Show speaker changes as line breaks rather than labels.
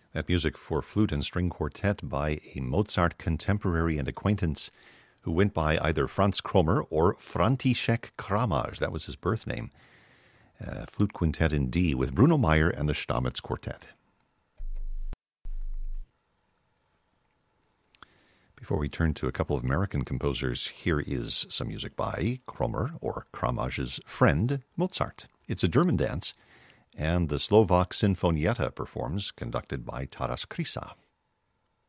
That music for flute and string quartet by a Mozart contemporary and acquaintance who went by either Franz Kromer or František Kramaj. That was his birth name. Flute quintet in D with Bruno Meyer and the Stamitz Quartet. Before we turn to a couple of American composers, here is some music by Kromer, or Kramaj's friend, Mozart. It's a German dance, and the Slovak Sinfonietta performs, conducted by Taras Krysa.